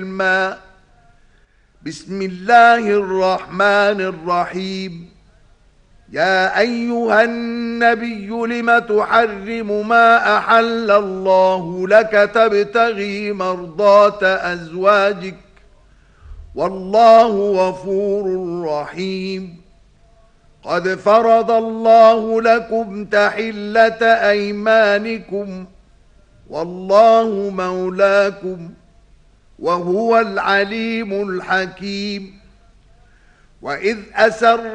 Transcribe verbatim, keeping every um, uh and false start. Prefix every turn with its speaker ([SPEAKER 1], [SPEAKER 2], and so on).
[SPEAKER 1] الماء. بسم الله الرحمن الرحيم. يا أيها النبي لم تحرم ما أحل الله لك تبتغي مرضات أزواجك والله غفور رحيم. قد فرض الله لكم تحلة أيمانكم والله مولاكم وهو العليم الحكيم. وإذ أسر